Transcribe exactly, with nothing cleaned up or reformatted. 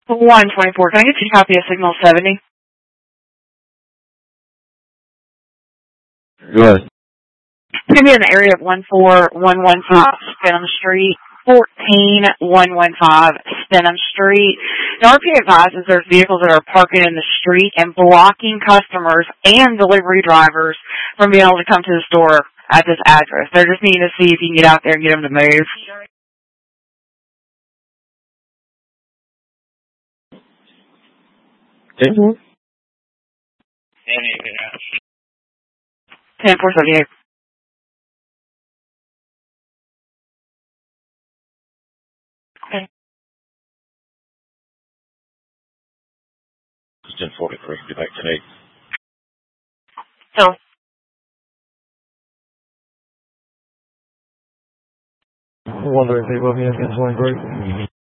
one twenty-four, can I get you to copy of signal seventy? Go ahead. It's going to be in the area of one four one one five Spenham Street, fourteen one one five Spenham Street. Now, R P advises there's vehicles that are parking in the street and blocking customers and delivery drivers from being able to come to the store at this address. They're just needing to see if you can get out there and get them to move. Mm-hmm. ten four seventy-eight. Okay. It's ten forty-three. Get back to eight. So, one thirty-eight, let me in, one group.